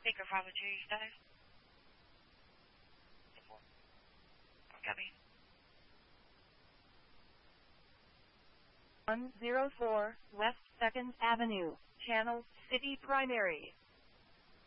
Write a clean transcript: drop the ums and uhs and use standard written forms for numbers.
Speaker 502, status. Copy. 104 West 2nd Avenue, Channel City Primary.